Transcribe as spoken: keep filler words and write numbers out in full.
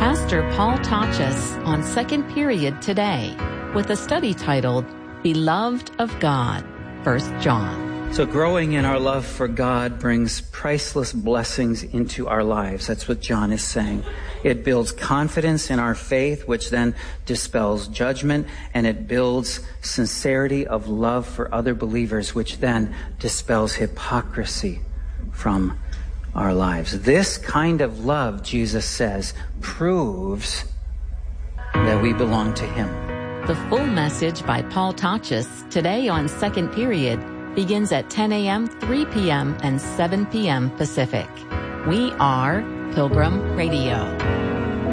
Pastor Paul Tachus on Second Period today with a study titled, Beloved of God, First John. So growing in our love for God brings priceless blessings into our lives. That's what John is saying. It builds confidence in our faith, which then dispels judgment, and it builds sincerity of love for other believers, which then dispels hypocrisy from our lives. This kind of love, Jesus says, proves that we belong to Him. The full message by Paul Tachus today on Second Period begins at ten a.m., three p.m., and seven p.m. Pacific. We are Pilgrim Radio.